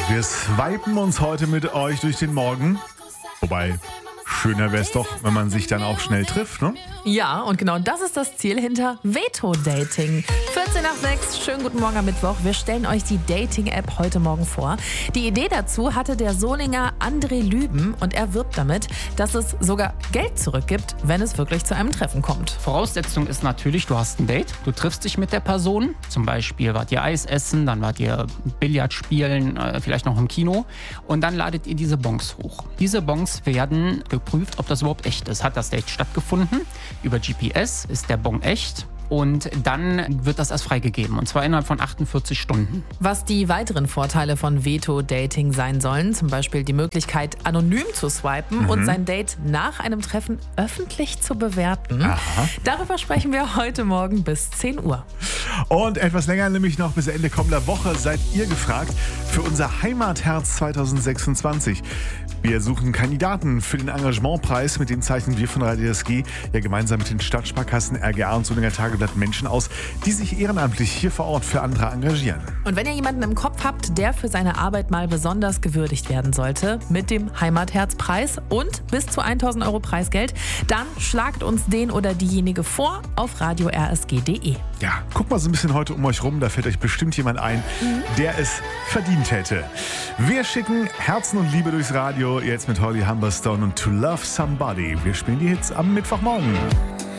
Wir swipen uns heute mit euch durch den Morgen. Wobei, schöner wäre es doch, wenn man sich dann auch schnell trifft, ne? Ja, und genau das ist das Ziel hinter Veto-Dating. 14 nach 6, schönen guten Morgen am Mittwoch. Wir stellen euch die Dating-App heute Morgen vor. Die Idee dazu hatte der Solinger André Lüben und er wirbt damit, dass es sogar Geld zurückgibt, wenn es wirklich zu einem Treffen kommt. Voraussetzung ist natürlich, du hast ein Date, du triffst dich mit der Person, zum Beispiel wart ihr Eis essen, dann wart ihr Billard spielen, vielleicht noch im Kino und dann ladet ihr diese Bons hoch. Diese Bons werden geprüft, ob das überhaupt echt ist. Hat das Date stattgefunden? Über GPS ist der Bon echt. Und dann wird das erst freigegeben, und zwar innerhalb von 48 Stunden. Was die weiteren Vorteile von Veto-Dating sein sollen, zum Beispiel die Möglichkeit, anonym zu swipen und sein Date nach einem Treffen öffentlich zu bewerten. Aha. Darüber sprechen wir heute Morgen bis 10 Uhr. Und etwas länger, nämlich noch bis Ende kommender Woche, seid ihr gefragt für unser Heimatherz 2026. Wir suchen Kandidaten für den Engagementpreis, mit dem zeichnen wir von Radio SG ja gemeinsam mit den Stadtsparkassen RGA und Solinger Tageblatt Menschen aus, die sich ehrenamtlich hier vor Ort für andere engagieren. Und wenn ihr jemanden im Kopf habt, der für seine Arbeit mal besonders gewürdigt werden sollte, mit dem Heimatherzpreis und bis zu 1.000 Euro Preisgeld, dann schlagt uns den oder diejenige vor auf radio-rsg.de. Ja, guckt mal so ein bisschen heute um euch rum, da fällt euch bestimmt jemand ein, der es verdient hätte. Wir schicken Herzen und Liebe durchs Radio, jetzt mit Holly Humberstone und To Love Somebody. Wir spielen die Hits am Mittwochmorgen.